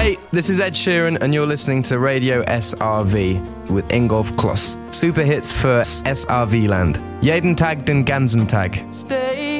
Hey, this is Ed Sheeran and you're listening to Radio SRV with Ingolf Kloss. Super hits for SRV land. Jeden Tag den ganzen Tag. Stay